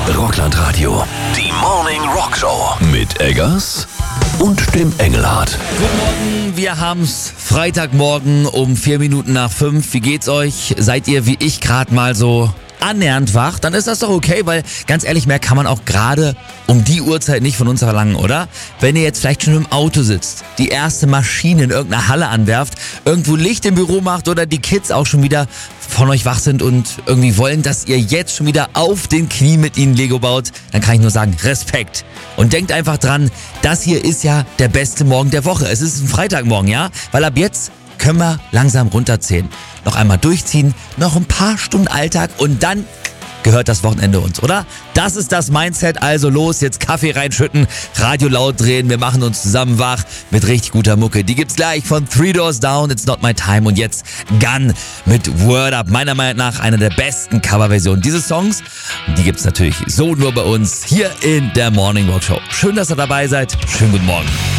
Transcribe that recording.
Rockland Radio. Die Morning Rock Show. Mit Eggers und dem Engelhardt. Guten Morgen, wir haben's Freitagmorgen um 4 Minuten nach 5. Wie geht's euch? Seid ihr wie ich gerade mal so annähernd wach? Dann ist das doch okay, weil ganz ehrlich, mehr kann man auch gerade um die Uhrzeit nicht von uns verlangen, oder? Wenn ihr jetzt vielleicht schon im Auto sitzt, die erste Maschine in irgendeiner Halle anwerft, irgendwo Licht im Büro macht oder die Kids auch schon wieder von euch wach sind und irgendwie wollen, dass ihr jetzt schon wieder auf den Knien mit ihnen Lego baut, dann kann ich nur sagen, Respekt. Und denkt einfach dran, das hier ist ja der beste Morgen der Woche. Es ist ein Freitagmorgen, ja? Weil ab jetzt können wir langsam runterzählen. Noch einmal durchziehen, noch ein paar Stunden Alltag und dann gehört das Wochenende uns, oder? Das ist das Mindset, also los, jetzt Kaffee reinschütten, Radio laut drehen, wir machen uns zusammen wach mit richtig guter Mucke. Die gibt's gleich von Three Doors Down, It's Not My Time und jetzt Gun mit Word Up. Meiner Meinung nach eine der besten Coverversionen dieses Songs. Die gibt's natürlich so nur bei uns hier in der Morning Rock Show. Schön, dass ihr dabei seid. Schönen guten Morgen.